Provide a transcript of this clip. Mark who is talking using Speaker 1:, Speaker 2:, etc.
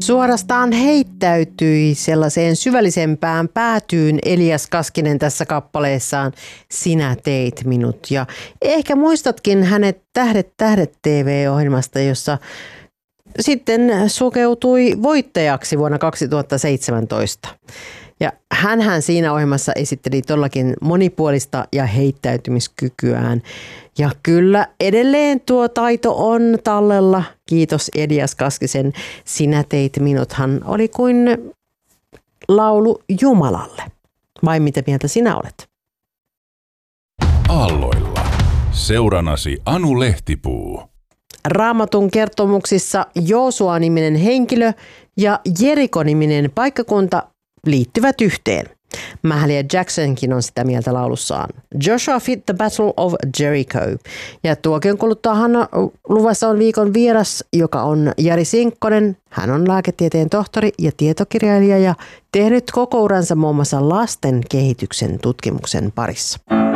Speaker 1: Suorastaan heittäytyi sellaiseen syvällisempään päätyyn Elias Kaskinen tässä kappaleessaan Sinä teit minut. Ja ehkä muistatkin hänet Tähdet TV-ohjelmasta, jossa sitten sukeutui voittajaksi vuonna 2017. Ja hänhän siinä ohjelmassa esitteli todellakin monipuolista ja heittäytymiskykyään. Ja kyllä edelleen tuo taito on tallella. Kiitos Elias Kaskisen. Sinä teit minuthan oli kuin laulu Jumalalle. Vai mitä mieltä sinä olet?
Speaker 2: Aalloilla. Seuranasi Anu Lehtipuu.
Speaker 1: Raamatun kertomuksissa Joosua-niminen henkilö ja Jeriko-niminen paikkakunta liittyvät yhteen. Mahalia Jacksonkin on sitä mieltä laulussaan. Joshua fit the Battle of Jericho. Ja tuokion kuluttaahan luvassa on viikon vieras, joka on Jari Sinkkonen. Hän on lääketieteen tohtori ja tietokirjailija ja tehnyt koko uransa muun muassa lasten kehityksen tutkimuksen parissa.